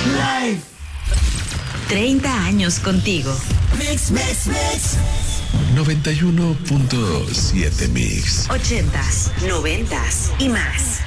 Live. 30 años contigo. Mix, mix, mix. 91.7 Mix. 80s, 90s y más.